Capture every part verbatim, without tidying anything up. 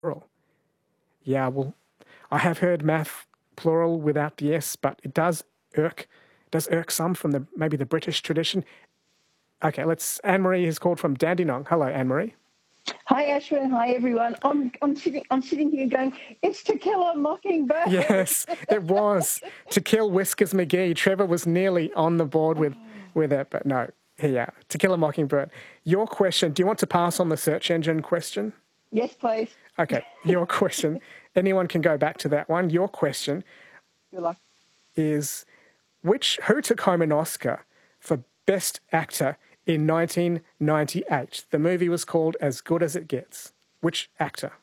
Plural. Yeah, well, I have heard math plural without the S, but it does irk, does irk some from the maybe the British tradition. Okay, let's. Anne-Marie has called from Dandenong. Hello, Anne-Marie. Hi, Ashwin. Hi, everyone. I'm I'm sitting I'm sitting here going, it's To Kill a Mockingbird. Yes, it was To Kill Whiskers McGee. Trevor was nearly on the board with, with it, but no. Yeah, To Kill a Mockingbird. Your question. Do you want to pass on the search engine question? Yes, please. Okay, your question. Anyone can go back to that one. Your question Good luck. is which who took home an Oscar for Best Actor in nineteen ninety-eight? The movie was called As Good as It Gets. Which actor?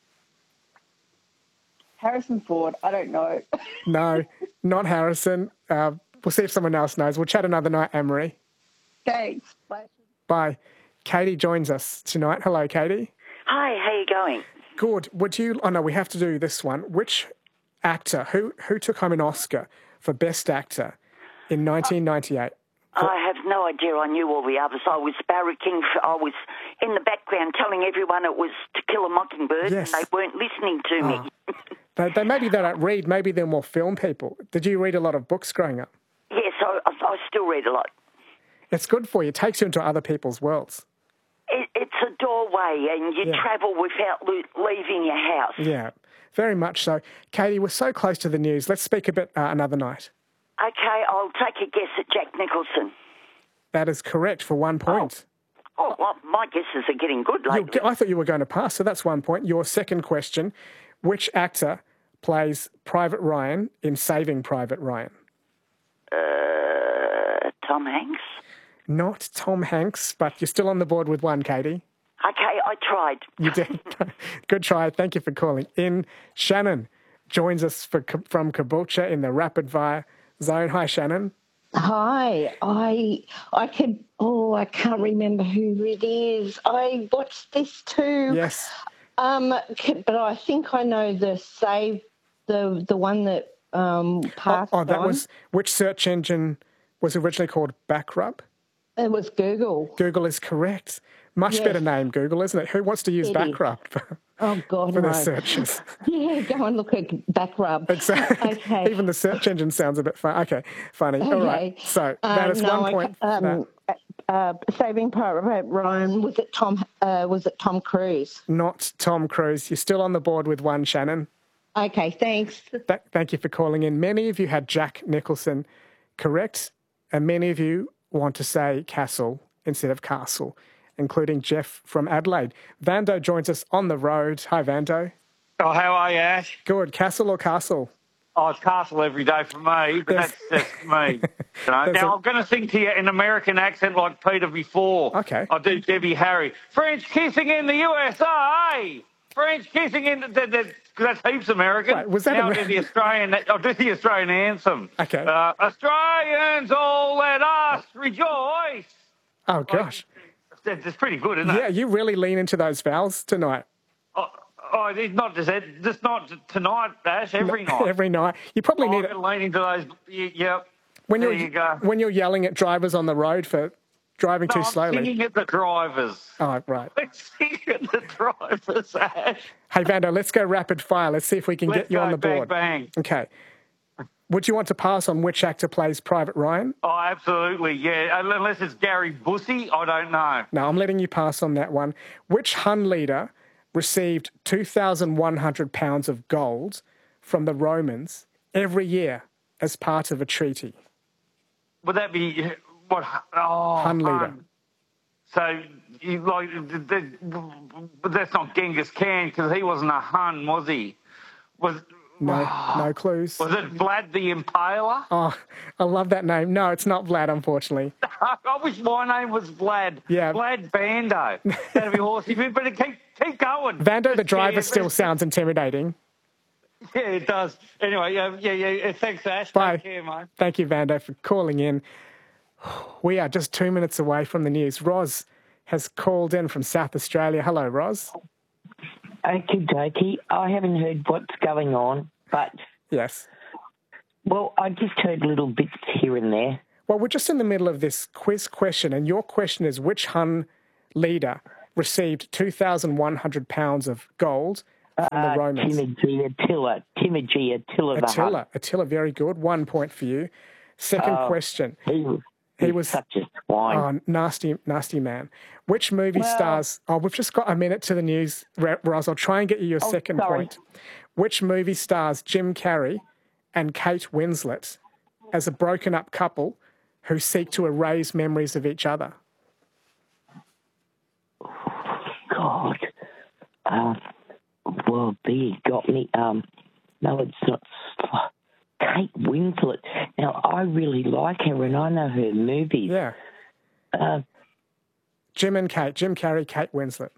Harrison Ford. I don't know. No, not Harrison. Uh, we'll see if someone else knows. We'll chat another night, Anne-Marie. Thanks. Bye. Bye. Katie joins us tonight. Hello, Katie. Hi, how you going? Good. Would you... Oh, no, we have to do this one. Which actor, who who took home an Oscar for Best Actor in nineteen ninety-eight? I have no idea. I knew all the others. I was barracking. For, I was in the background telling everyone it was To Kill a Mockingbird, Yes. and they weren't listening to Oh. me. They, they maybe they don't read. Maybe they're more film people. Did you read a lot of books growing up? Yes, I, I, I still read a lot. It's good for you. It takes you into other people's worlds. It, it's a doorway, and you Yeah. travel without lo- leaving your house. Yeah, very much so. Katie, we're so close to the news. Let's speak a bit uh, another night. Okay, I'll take a guess at Jack Nicholson. That is correct for one point. Oh, well, my guesses are getting good You- lately. I thought you were going to pass, so that's one point. Your second question, which actor plays Private Ryan in Saving Private Ryan? Uh, Tom Hanks? Not Tom Hanks, but you're still on the board with one, Katie. Okay, I tried. You did. Good try. Thank you for calling in. Shannon joins us for, from Caboolture in the rapid fire zone. Hi, Shannon. Hi. I I could oh, I can't remember who it is. I watched this too. Yes. Um c- but I think I know the save the the one that um Oh, passed oh, that on. was which search engine was originally called Backrub? It was Google. Google is correct. Much Yes. better name, Google, isn't it? Who wants to use It is. Backrub for, Oh God, for no. their searches? Yeah, go and look at Backrub. Exactly. Okay. Even the search engine sounds a bit fun. Okay, funny. All right. Okay. So that Um, is no, one I point. ca- for that. um, uh, Saving Private Ryan, was it Tom? Uh, was it Tom Cruise? Not Tom Cruise. You're still on the board with one, Shannon. Okay, thanks. Th- thank you for calling in. Many of you had Jack Nicholson correct, and many of you want to say Castle instead of Castle, including Jeff from Adelaide. Vando joins us on the road. Hi, Vando. Oh, how are you, Ash? Good. Castle or Castle? Oh, it's Castle every day for me, but There's- that's just me. You know? There's Now, a- I'm going to sing to you in American accent like Peter before. Okay. I'll do Debbie Harry. French kissing in the U S A! French kissing in the... the, the that's heaps American. Wait, was that now a- I'll do the Australian... I'll do the Australian anthem. Okay. Uh, Australians, all let us rejoice! Oh, gosh. It's it's pretty good, isn't Yeah, it? you really lean into those vowels tonight. Oh, oh, it's not just, just not tonight, Ash, every night. Every night. You probably Oh, need I'm it. going to lean into those... y- Yep. When There you're, you go. when you're yelling at drivers on the road for driving No, too I'm slowly. singing at the drivers. Oh, right. I'm singing at the drivers, Ash. Hey, Vando, let's go rapid fire. Let's see if we can Let's get you go, on the bang, board. bang. Okay. Would you want to pass on which actor plays Private Ryan? Oh, absolutely, yeah. Unless it's Gary Busey, I don't know. No, I'm letting you pass on that one. Which Hun leader received two thousand one hundred pounds of gold from the Romans every year as part of a treaty? Would that be what? Oh, Hun leader. Hun. So, you, like, the, the, but that's not Genghis Khan because he wasn't a Hun, was he? Was No, no clues. was it Vlad the Impaler? Oh, I love that name. No, it's not Vlad, unfortunately. I wish my name was Vlad. Yeah. Vlad Bando. That'd be horsey. But keep keep going. Vando the Just- driver yeah, still but- sounds intimidating. Yeah, it does. Anyway, yeah, yeah, yeah. Thanks, Ash. Bye. Take care, mate. Thank you, Vando, for calling in. We are just two minutes away from the news. Roz has called in from South Australia. Hello, Roz. Okie dokie. I haven't heard what's going on, but, Yes. well, I just heard little bits here and there. Well, we're just in the middle of this quiz question, and your question is which Hun leader received two thousand one hundred pounds of gold from Uh, the Romans? Timothy Attila. Timothy Attila. the Hun. Attila. Attila, very good. One point for you. Second Oh, question. He was, He he was- was such a swine. Oh, nasty, nasty man. Which movie Well- stars... Oh, we've just got a minute to the news, Ra- Ros. I'll try and get you your Oh, second sorry. point. Which movie stars Jim Carrey and Kate Winslet as a broken-up couple who seek to erase memories of each other? God. Uh, well, there you got me. Um, no, it's not. Kate Winslet. Now, I really like her and I know her movies. Yeah. Uh, Jim and Kate. Jim Carrey, Kate Winslet.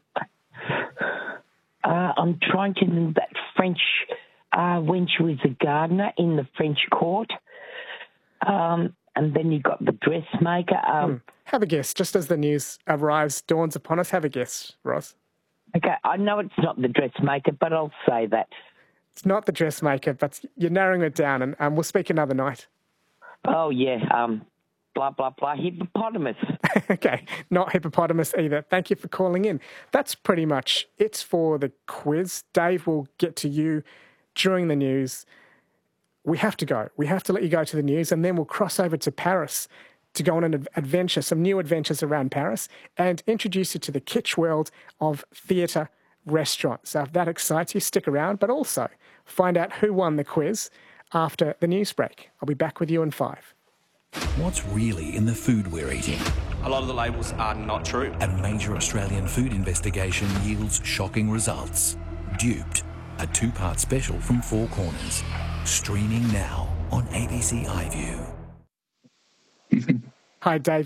uh, I'm trying to remember that French, uh, when she was a gardener in the French court. Um, and then you got the dressmaker. Um, Hmm. Have a guess. Just as the news arrives, dawns upon us, have a guess, Ross. Okay, I know it's not the dressmaker, but I'll say that. It's not the dressmaker, but you're narrowing it down, and um, we'll speak another night. Oh, yeah, um, blah, blah, blah, hippopotamus. Okay, not hippopotamus either. Thank you for calling in. That's pretty much it for the quiz. Dave will get to you during the news. We have to go. We have to let you go to the news, and then we'll cross over to Paris to go on an adventure, some new adventures around Paris, and introduce you to the kitsch world of theatre restaurants. So if that excites you, stick around, but also find out who won the quiz after the news break. I'll be back with you in five. What's really in the food we're eating? A lot of the labels are not true. A major Australian food investigation yields shocking results. Duped, a two-part special from Four Corners. Streaming now on A B C iView. Hi, Dave.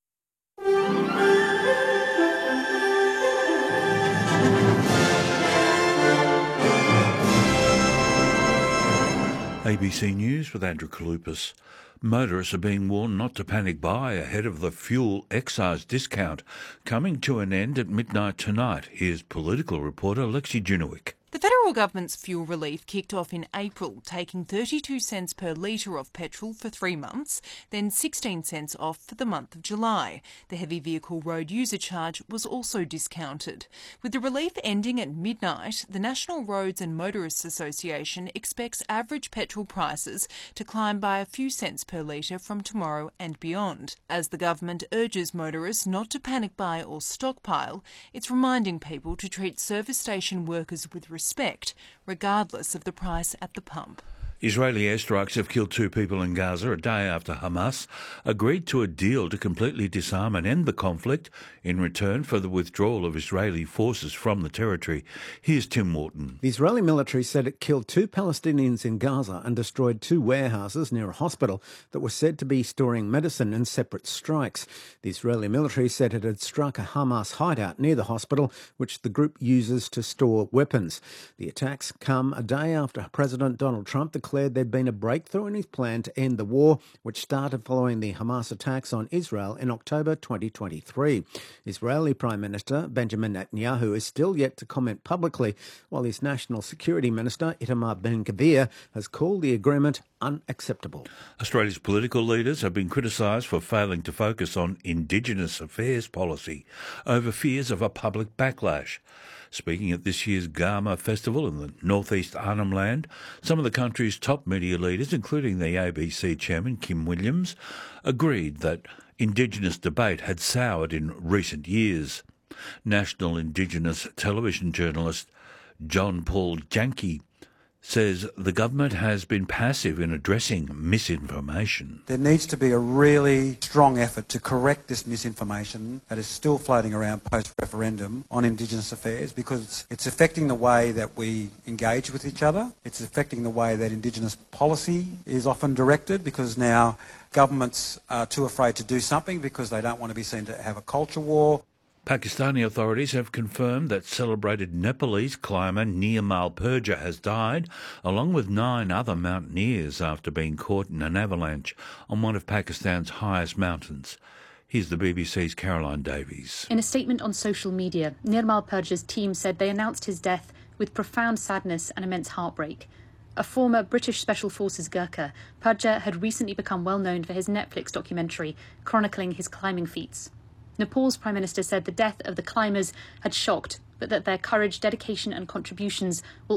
A B C News with Andrew Kalupas. Motorists are being warned not to panic buy ahead of the fuel excise discount coming to an end at midnight tonight. Here's political reporter Lexi Junowick. The federal government's fuel relief kicked off in April, taking thirty-two cents per litre off petrol for three months, then sixteen cents off for the month of July. The heavy vehicle road user charge was also discounted. With the relief ending at midnight, the National Roads and Motorists Association expects average petrol prices to climb by a few cents per litre from tomorrow and beyond. As the government urges motorists not to panic buy or stockpile, it's reminding people to treat service station workers with respect. respect, regardless of the price at the pump. Israeli airstrikes have killed two people in Gaza a day after Hamas agreed to a deal to completely disarm and end the conflict in return for the withdrawal of Israeli forces from the territory. Here's Tim Morton. The Israeli military said it killed two Palestinians in Gaza and destroyed two warehouses near a hospital that were said to be storing medicine in separate strikes. The Israeli military said it had struck a Hamas hideout near the hospital, which the group uses to store weapons. The attacks come a day after President Donald Trump declared there'd been a breakthrough in his plan to end the war, which started following the Hamas attacks on Israel in October twenty twenty-three. Israeli Prime Minister Benjamin Netanyahu is still yet to comment publicly, while his National Security Minister Itamar Ben-Gvir has called the agreement unacceptable. Australia's political leaders have been criticised for failing to focus on Indigenous affairs policy over fears of a public backlash. Speaking at this year's Garma Festival in the northeast Arnhem Land, some of the country's top media leaders, including the A B C chairman Kim Williams, agreed that Indigenous debate had soured in recent years. National Indigenous television journalist John Paul Janke says the government has been passive in addressing misinformation. There needs to be a really strong effort to correct this misinformation that is still floating around post-referendum on Indigenous affairs, because it's affecting the way that we engage with each other. It's affecting the way that Indigenous policy is often directed, because now governments are too afraid to do something because they don't want to be seen to have a culture war. Pakistani authorities have confirmed that celebrated Nepalese climber Nirmal Purja has died, along with nine other mountaineers, after being caught in an avalanche on one of Pakistan's highest mountains. Here's the B B C's Caroline Davies. In a statement on social media, Nirmal Purja's team said they announced his death with profound sadness and immense heartbreak. A former British Special Forces Gurkha, Purja had recently become well known for his Netflix documentary chronicling his climbing feats. Nepal's Prime Minister said the death of the climbers had shocked, but that their courage, dedication and contributions will